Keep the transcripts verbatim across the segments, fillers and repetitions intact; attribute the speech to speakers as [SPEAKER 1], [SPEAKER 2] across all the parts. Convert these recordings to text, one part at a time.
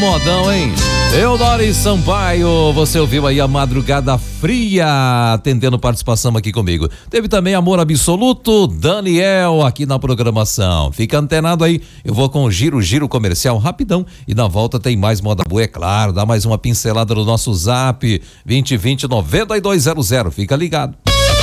[SPEAKER 1] modão, hein? Eudori Sampaio, você ouviu aí a Madrugada Fria, atendendo participação aqui comigo. Teve também Amor Absoluto, Daniel, aqui na programação. Fica antenado aí, eu vou com o giro, giro comercial rapidão e na volta tem mais moda boa, é claro. Dá mais uma pincelada no nosso zap, vinte vinte, noventa e dois zero zero, fica ligado.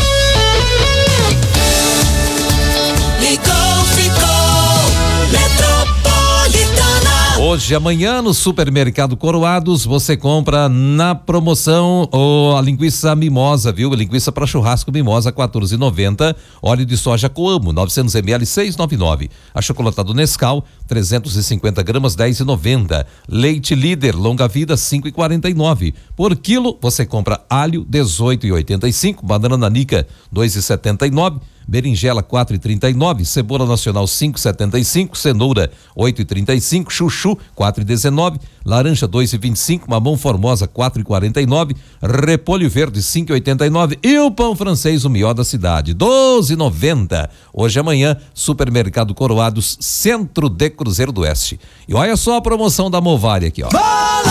[SPEAKER 2] Ligou, ficou, Metropolitana.
[SPEAKER 1] Hoje, amanhã, no Supermercado Coroados, você compra na promoção oh, a linguiça mimosa, viu? Linguiça para churrasco mimosa, quatorze e noventa. Óleo de soja Coamo, novecentos mililitros, seis e noventa e nove. Achocolatado Nescau, trezentos e cinquenta gramas, dez e noventa. Leite Líder, longa vida, cinco e quarenta e nove. Por quilo, você compra alho, dezoito e oitenta e cinco. Banana nanica, dois e setenta e nove. Berinjela quatro e trinta e nove, cebola nacional cinco e setenta e cinco, cenoura oito e trinta e cinco, chuchu quatro e dezenove, laranja dois e vinte e cinco, mamão formosa quatro e quarenta e nove, repolho verde cinco e oitenta e nove e o pão francês, o melhor da cidade, doze e noventa. Hoje e amanhã, Supermercado Coroados, Centro de Cruzeiro do Oeste. E olha só a promoção da Movari aqui, ó.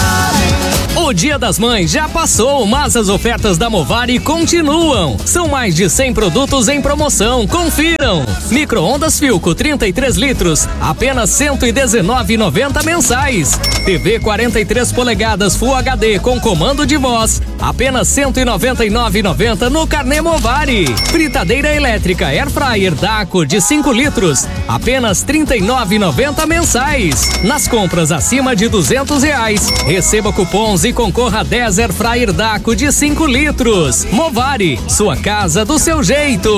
[SPEAKER 3] O Dia das Mães já passou, mas as ofertas da Movari continuam. São mais de cem produtos em promoção, confiram. Micro-ondas Philco trinta e três litros, apenas cento e dezenove reais e noventa mensais. T V quarenta e três polegadas Full H D com comando de voz, apenas cento e noventa e nove reais e noventa no Carnê Movari. Fritadeira elétrica Air Fryer Daco de cinco litros, apenas trinta e nove reais e noventa mensais. Nas compras acima de duzentos reais, receba cupons e concorra a dez Air Fryer Daco de cinco litros. Movari, sua casa do seu jeito.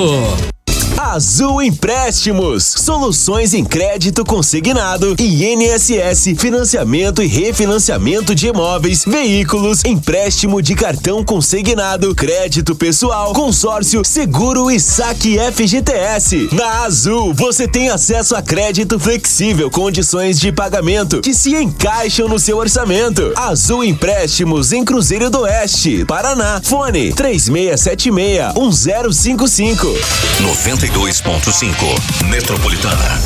[SPEAKER 4] Azul Empréstimos, soluções em crédito consignado e I N S S, financiamento e refinanciamento de imóveis, veículos, empréstimo de cartão consignado, crédito pessoal, consórcio, seguro e saque F G T S. Na Azul, você tem acesso a crédito flexível, condições de pagamento que se encaixam no seu orçamento. Azul Empréstimos em Cruzeiro do Oeste, Paraná. Fone três seis sete seis, um zero cinco cinco.
[SPEAKER 5] noventa e dois ponto cinco Metropolitana.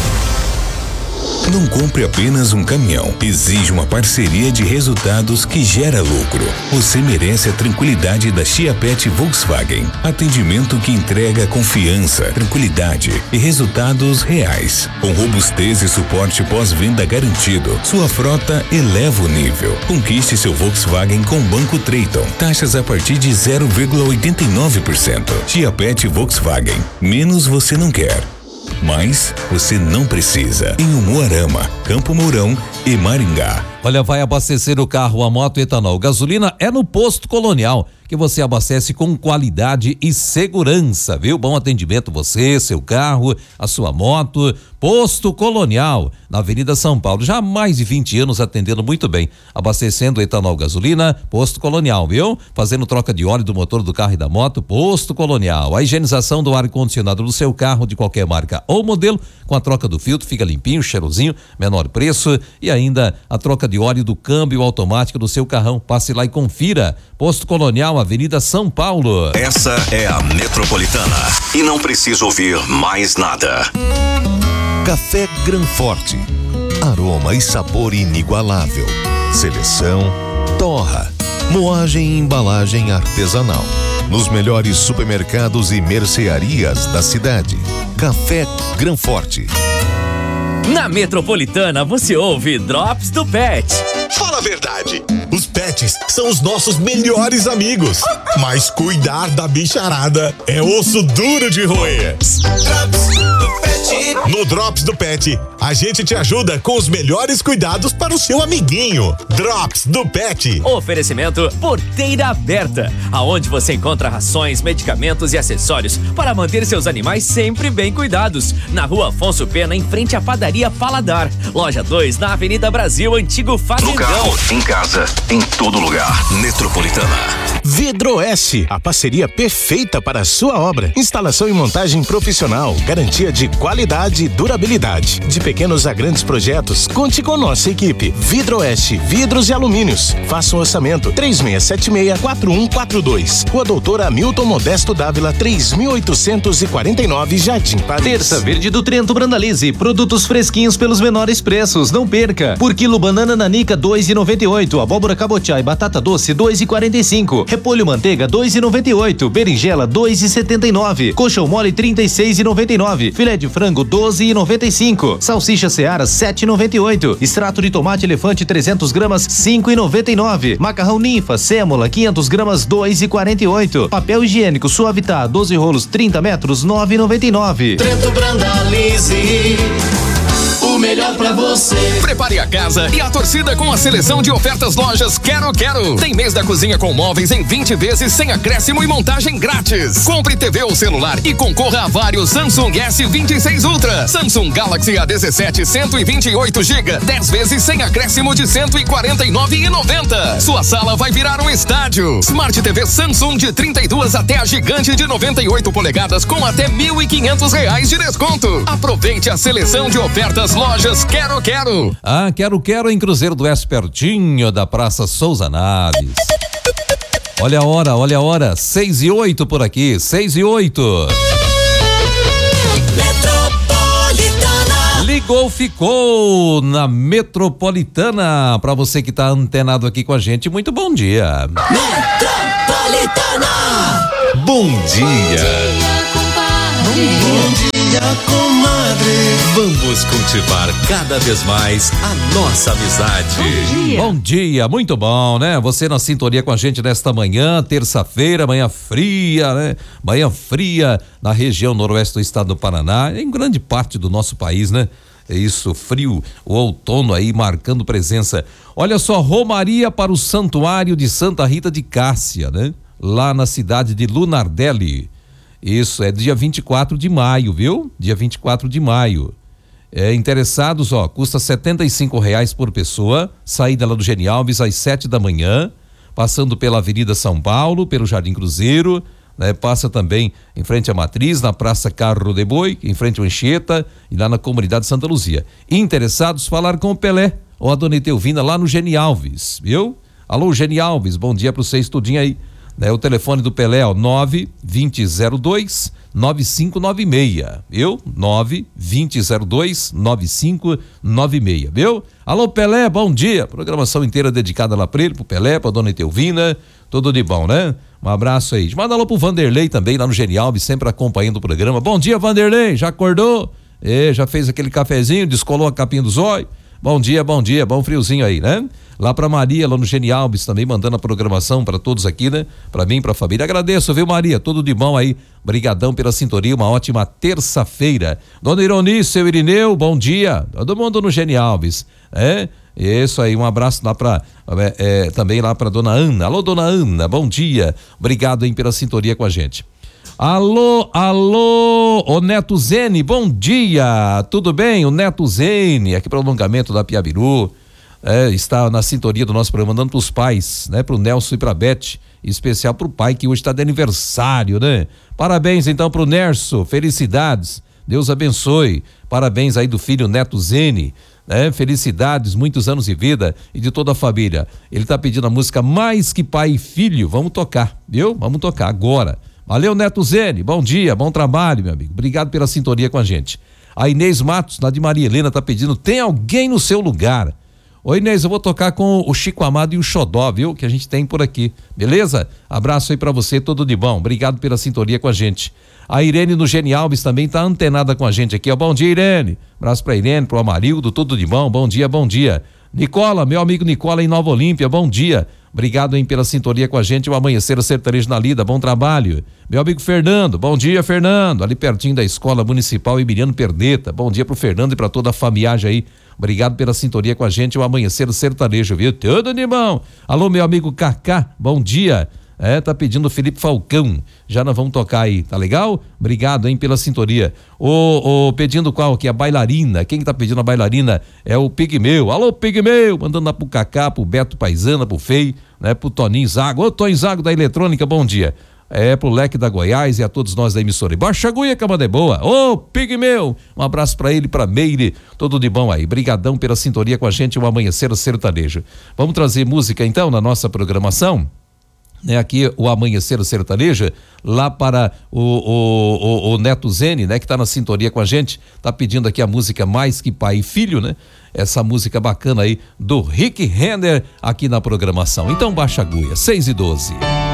[SPEAKER 5] Não compre apenas um caminhão. Exige uma parceria de resultados que gera lucro. Você merece a tranquilidade da Chiapet Volkswagen. Atendimento que entrega confiança, tranquilidade e resultados reais. Com robustez e suporte pós-venda garantido, sua frota eleva o nível. Conquiste seu Volkswagen com Banco Treyton. Taxas a partir de zero vírgula oitenta e nove por cento. Chiapet Volkswagen. Menos você não quer, mas você não precisa. Em Umuarama, Campo Mourão e Maringá.
[SPEAKER 1] Olha, vai abastecer o carro, a moto, etanol, gasolina é no Posto Colonial, que você abastece com qualidade e segurança, viu? Bom atendimento você, seu carro, a sua moto. Posto Colonial, na Avenida São Paulo, já há mais de vinte anos atendendo muito bem, abastecendo etanol, gasolina, Posto Colonial, viu? Fazendo troca de óleo do motor do carro e da moto, Posto Colonial. A higienização do ar-condicionado do seu carro, de qualquer marca ou modelo, com a troca do filtro, fica limpinho, cheirosinho, menor preço, e ainda a troca de óleo do câmbio automático do seu carrão. Passe lá e confira. Posto Colonial, Avenida São Paulo.
[SPEAKER 5] Essa é a Metropolitana e não precisa ouvir mais nada.
[SPEAKER 6] Café Granforte, aroma e sabor inigualável. Seleção, torra, moagem e embalagem artesanal. Nos melhores supermercados e mercearias da cidade. Café Granforte.
[SPEAKER 3] Na Metropolitana você ouve Drops do Pet.
[SPEAKER 7] Fala a verdade, os pets são os nossos melhores amigos, mas cuidar da bicharada é osso duro de roer.
[SPEAKER 2] Drops do Pet.
[SPEAKER 7] No Drops do Pet, a gente te ajuda com os melhores cuidados para o seu amiguinho. Drops do Pet.
[SPEAKER 3] Oferecimento Porteira Aberta, aonde você encontra rações, medicamentos e acessórios para manter seus animais sempre bem cuidados. Na Rua Afonso Pena, em frente à Padaria Paladar. Loja dois, na Avenida Brasil, Antigo Fazendão.
[SPEAKER 5] No carro, em casa, em todo lugar. Metropolitana.
[SPEAKER 8] Vidroeste, a parceria perfeita para a sua obra. Instalação e montagem profissional, garantia de qualidade e durabilidade. De pequenos a grandes projetos, conte com nossa equipe. Vidroeste, vidros e alumínios. Faça um orçamento três seis sete seis, quatro um quatro dois. Rua Doutor Hamilton Modesto Dávila, três mil oitocentos e quarenta e nove, Jardim Paris.
[SPEAKER 9] Terça Verde do Trento Brandalize, produtos fresquinhos pelos menores preços, não perca. Por quilo banana nanica dois e noventa e oito, abóbora cabotiá e batata doce dois e quarenta e cinco. Repolho manteiga dois e noventa e oito, berinjela dois e setenta e nove, coxão mole trinta e seis e noventa e nove, filé de frango doze e noventa e cinco, salsicha Seara sete e noventa e oito, extrato de tomate elefante trezentos gramas cinco e noventa e nove, macarrão ninfa sêmola quinhentos gramas dois e quarenta e oito, papel higiênico Suavitar doze rolos trinta metros nove e noventa e nove.
[SPEAKER 2] Trento Brandalize, o melhor pra você.
[SPEAKER 10] Prepare a casa e a torcida com a seleção de ofertas lojas Quero Quero. Tem mês da cozinha com móveis em vinte vezes sem acréscimo e montagem grátis. Compre T V ou celular e concorra a vários Samsung S vinte e seis Ultra, Samsung Galaxy A dezessete cento e vinte e oito gigas, dez vezes sem acréscimo de cento e quarenta e nove reais e noventa centavos. Sua sala vai virar um estádio. Smart T V Samsung de trinta e duas até a gigante de noventa e oito polegadas com até mil e quinhentos reais de desconto. Aproveite a seleção de ofertas lojas Quero Quero.
[SPEAKER 1] Ah, Quero Quero em Cruzeiro do Oeste, pertinho da Praça Souza Naves. Olha a hora, olha a hora, seis e oito por aqui, seis e oito.
[SPEAKER 2] Metropolitana.
[SPEAKER 1] Ligou, ficou na Metropolitana. Pra você que tá antenado aqui com a gente, muito bom dia.
[SPEAKER 2] Metropolitana.
[SPEAKER 5] Bom dia.
[SPEAKER 2] Bom dia, comadre.
[SPEAKER 5] Vamos cultivar cada vez mais a nossa amizade.
[SPEAKER 1] Bom dia. Bom dia, muito bom, né? Você na sintonia com a gente nesta manhã, terça-feira, manhã fria, né? Manhã fria na região noroeste do estado do Paraná, em grande parte do nosso país, né? É isso, frio, o outono aí marcando presença. Olha só, romaria para o Santuário de Santa Rita de Cássia, né? Lá na cidade de Lunardelli. Isso, é dia vinte e quatro de maio, viu? Dia vinte e quatro de maio. É, interessados, ó, custa setenta e cinco reais por pessoa, saída lá do Genialves às sete da manhã, passando pela Avenida São Paulo, pelo Jardim Cruzeiro, né? Passa também em frente à Matriz, na Praça Carro de Boi, em frente ao Anchieta e lá na comunidade Santa Luzia. Interessados, falar com o Pelé ou a dona Etelvina lá no Genialves, viu? Alô, Genialves, bom dia pro vocês tudinho aí. Né, o telefone do Pelé, ó, nove vinte zero dois nove cinco nove seis, viu? nove vinte zero dois nove cinco nove seis, viu? Alô, Pelé, bom dia. Programação inteira dedicada lá pra ele, pro Pelé, pra dona Etelvina, tudo de bom, né? Um abraço aí. Manda alô pro Vanderlei também, lá no Genialves, sempre acompanhando o programa. Bom dia, Vanderlei, já acordou? É, já fez aquele cafezinho, descolou a capinha do zóio? Bom dia, bom dia, bom friozinho aí, né? Lá pra Maria, lá no Genialves também, mandando a programação para todos aqui, né? Pra mim, pra família. Agradeço, viu, Maria? Tudo de bom aí. Brigadão pela sintonia, uma ótima terça-feira. Dona Ironi, seu Irineu, bom dia. Todo mundo no Genialves, é? Isso aí, um abraço lá pra, é, é, também lá pra dona Ana. Alô, dona Ana, bom dia. Obrigado aí pela sintonia com a gente. Alô, alô, o Neto Zene, bom dia, tudo bem? O Neto Zene, aqui para o alongamento da Piabiru, é, está na sintonia do nosso programa, mandando para os pais, né? Para o Nelson e para a Beth, em especial para o pai que hoje está de aniversário, né? Parabéns então para o Nerso, felicidades, Deus abençoe, parabéns aí do filho Neto Zene, né? Felicidades, muitos anos de vida e de toda a família. Ele está pedindo a música Mais Que Pai e Filho, vamos tocar, viu? Vamos tocar agora. Valeu, Neto Zene, bom dia, bom trabalho, meu amigo, obrigado pela sintonia com a gente. A Inês Matos, lá de Maria Helena, tá pedindo, tem alguém no seu lugar? Ô Inês, eu vou tocar com o Chico Amado e o Xodó, viu? Que a gente tem por aqui, beleza? Abraço aí pra você, tudo de bom, obrigado pela sintonia com a gente. A Irene no Genialves também tá antenada com a gente aqui, ó, bom dia, Irene, abraço pra Irene, pro Amarildo, tudo de bom, bom dia, bom dia. Nicola, meu amigo Nicola em Nova Olímpia, bom dia. Obrigado aí pela sintonia com a gente, o Amanhecer Sertanejo na Lida, bom trabalho. Meu amigo Fernando, bom dia, Fernando, ali pertinho da Escola Municipal Emiliano Perdeta, bom dia pro Fernando e pra toda a família aí. Obrigado pela sintonia com a gente, o Amanhecer Sertanejo, viu? Tudo de bom. Alô, meu amigo Cacá, bom dia. É, tá pedindo o Felipe Falcão. Já nós vamos tocar aí, tá legal? Obrigado, hein, pela sintonia. O, o pedindo qual que? A bailarina. Quem que tá pedindo a bailarina é o Pigmeu. Alô, Pigmeu! Mandando lá pro Cacá, pro Beto Paisana, pro Fei, né? Pro Toninho Zago. Ô, Toninho Zago da Eletrônica, bom dia. É, pro Leque da Goiás e a todos nós da emissora. E Baixa Guia, Camada é boa. Ô, Pigmeu! Um abraço pra ele, pra Meire. Tudo de bom aí. Brigadão pela sintonia com a gente, o Amanhecer Sertanejo. Vamos trazer música então na nossa programação? Né, aqui o Amanhecer Sertanejo, lá para o, o, o, o Neto Zene, né, que está na sintonia com a gente, tá pedindo aqui a música Mais Que Pai e Filho, né? Essa música bacana aí do Rick Renner aqui na programação. Então baixa a agulha, seis e doze.